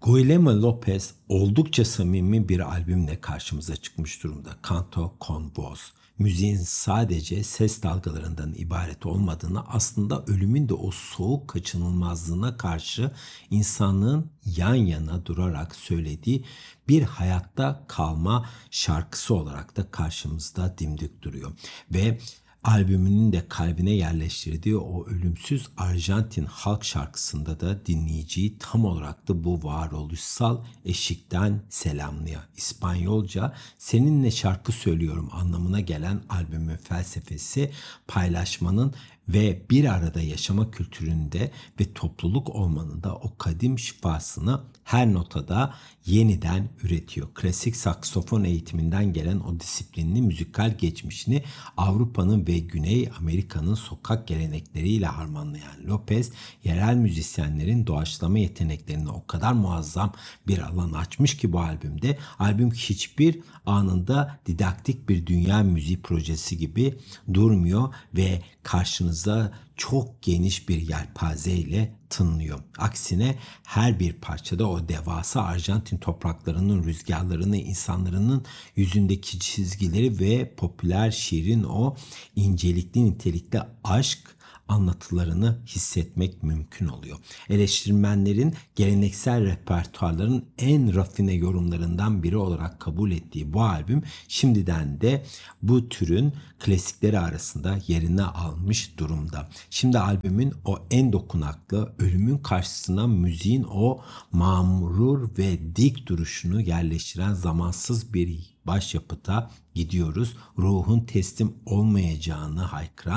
Huelema Lopez oldukça samimi bir albümle karşımıza çıkmış durumda. Canto con Voz. Müziğin sadece ses dalgalarından ibaret olmadığını, aslında ölümün de o soğuk kaçınılmazlığına karşı insanlığın yan yana durarak söylediği bir hayatta kalma şarkısı olarak da karşımızda dimdik duruyor. Ve albümünün de kalbine yerleştirdiği o ölümsüz Arjantin halk şarkısında da dinleyiciyi tam olarak da bu varoluşsal eşikten selamlıyor. İspanyolca "seninle şarkı söylüyorum" anlamına gelen albümün felsefesi paylaşmanın ve bir arada yaşama kültüründe ve topluluk olmanın da o kadim şifasını her notada yeniden üretiyor. Klasik saksofon eğitiminden gelen o disiplinli müzikal geçmişini Avrupa'nın ve Güney Amerika'nın sokak gelenekleriyle harmanlayan Lopez, yerel müzisyenlerin doğaçlama yeteneklerini o kadar muazzam bir alan açmış ki bu albümde. Albüm hiçbir anında didaktik bir dünya müziği projesi gibi durmuyor ve karşınıza çok geniş bir yelpaze ile tınlıyor. Aksine her bir parçada o devasa Arjantin topraklarının rüzgarlarını, insanların yüzündeki çizgileri ve popüler şiirin o incelikli nitelikli aşk anlatılarını hissetmek mümkün oluyor. Eleştirmenlerin geleneksel repertuarların en rafine yorumlarından biri olarak kabul ettiği bu albüm şimdiden de bu türün klasikleri arasında yerini almış durumda. Şimdi albümün o en dokunaklı, ölümün karşısına müziğin o mağrur ve dik duruşunu yerleştiren zamansız bir başyapıta gidiyoruz. Ruhun teslim olmayacağını haykıran